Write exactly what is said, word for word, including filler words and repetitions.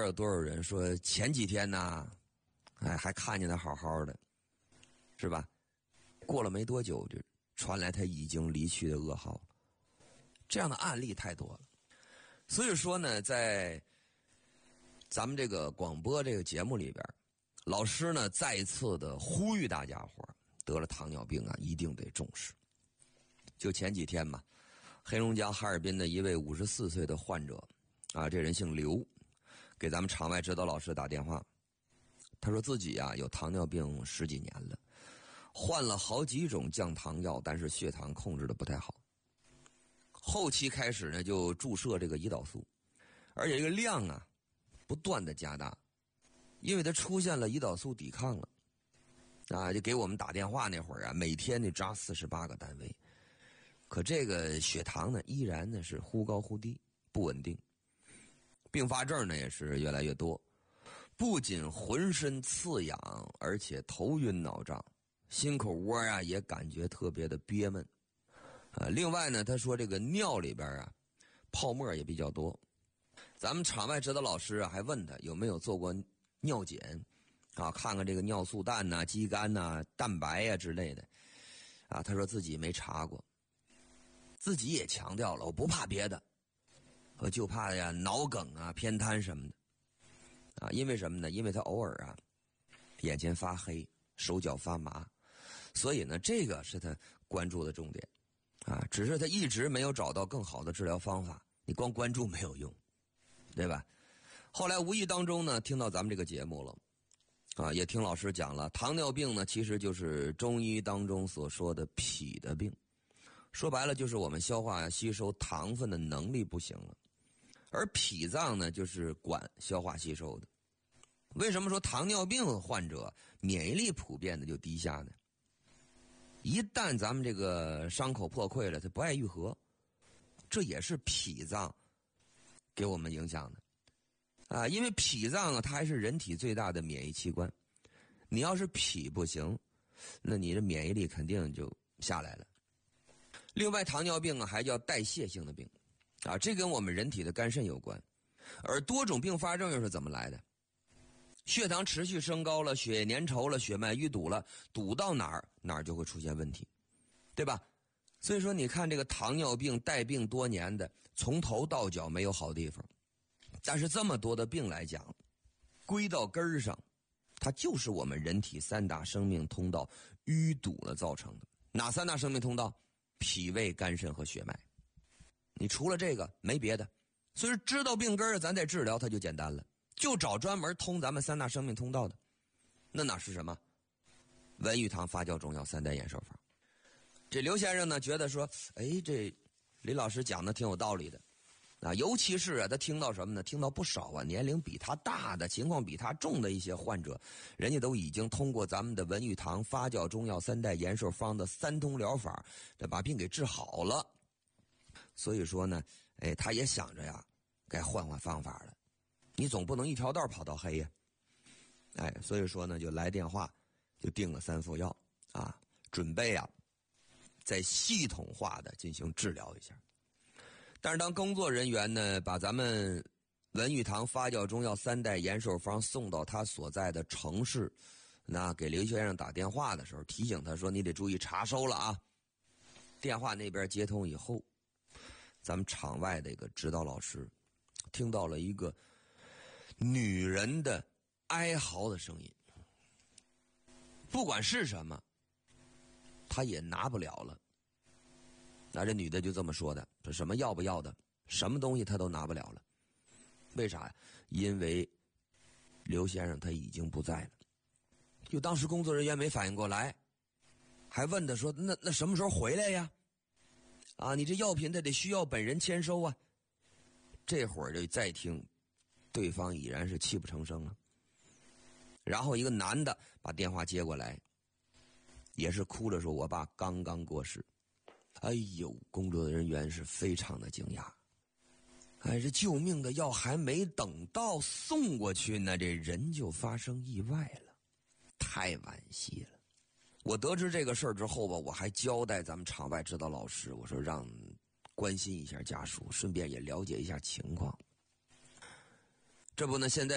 有多少人说前几天呢，哎，还看见他好好的，是吧？过了没多久，就传来他已经离去的噩耗。这样的案例太多了。所以说呢，在咱们这个广播这个节目里边，老师呢再一次的呼吁大家伙，得了糖尿病啊，一定得重视。就前几天嘛，黑龙江哈尔滨的一位五十四岁的患者啊，这人姓刘，给咱们场外指导老师打电话，他说自己啊有糖尿病十几年了，换了好几种降糖药，但是血糖控制的不太好。后期开始呢，就注射这个胰岛素，而且这个量啊不断的加大，因为他出现了胰岛素抵抗了啊，就给我们打电话那会儿啊，每天得扎四十八个单位，可这个血糖呢依然呢是忽高忽低，不稳定，并发症呢也是越来越多，不仅浑身刺痒，而且头晕脑胀，心口窝啊也感觉特别的憋闷。呃，另外呢，他说这个尿里边啊，泡沫也比较多。咱们场外指导老师啊，还问他有没有做过尿检，啊，看看这个尿素氮呐、肌酐呐、蛋白呀、啊、之类的。啊，他说自己没查过，自己也强调了，我不怕别的，我就怕呀脑梗啊、偏瘫什么的。啊，因为什么呢？因为他偶尔啊，眼前发黑，手脚发麻，所以呢，这个是他关注的重点。啊，只是他一直没有找到更好的治疗方法，你光关注没有用，对吧？后来无意当中呢，听到咱们这个节目了，啊，也听老师讲了，糖尿病呢其实就是中医当中所说的脾的病，说白了就是我们消化吸收糖分的能力不行了，而脾脏呢就是管消化吸收的。为什么说糖尿病患者免疫力普遍的就低下呢？一旦咱们这个伤口破溃了，它不爱愈合，这也是脾脏给我们影响的啊。因为脾脏啊，它还是人体最大的免疫器官，你要是脾不行，那你的免疫力肯定就下来了。另外，糖尿病啊还叫代谢性的病啊，这跟我们人体的肝肾有关。而多种并发症又是怎么来的？血糖持续升高了，血液粘稠了，血脉淤堵了，堵到哪儿哪儿就会出现问题，对吧？所以说你看这个糖尿病带病多年的，从头到脚没有好地方，但是这么多的病来讲，归到根儿上，它就是我们人体三大生命通道淤堵了造成的。哪三大生命通道？脾胃肝肾和血脉。你除了这个没别的，所以知道病根儿咱再治疗它就简单了，就找专门通咱们三大生命通道的。那哪是什么？文玉堂发酵中药三代延寿方。这刘先生呢觉得说，哎，这李老师讲的挺有道理的啊，尤其是啊他听到什么呢？听到不少啊年龄比他大的、情况比他重的一些患者，人家都已经通过咱们的文玉堂发酵中药三代延寿方的三通疗法，这把病给治好了。所以说呢，哎，他也想着呀，该换换方法了。你总不能一条道跑到黑呀，哎，所以说呢，就来电话，就订了三副药啊，准备啊，再系统化的进行治疗一下。但是当工作人员呢，把咱们文玉堂发酵中药三代延寿方送到他所在的城市，那给刘先生打电话的时候，提醒他说：“你得注意查收了啊。”电话那边接通以后，咱们场外的一个指导老师听到了一个女人的哀嚎的声音，不管是什么，她也拿不了了。那这女的就这么说的，说什么要不要的，什么东西她都拿不了了。为啥呀？因为刘先生他已经不在了。就当时工作人员没反应过来，还问他说：“那那什么时候回来呀？啊，你这药品他得需要本人签收啊。”这会儿就再听，对方已然是泣不成声了。然后一个男的把电话接过来，也是哭着说：“我爸刚刚过世。”哎呦，工作人员是非常的惊讶。哎，这救命的药还没等到送过去呢，这人就发生意外了，太惋惜了。我得知这个事儿之后吧，我还交代咱们场外指导老师，我说让关心一下家属，顺便也了解一下情况。这不呢，现在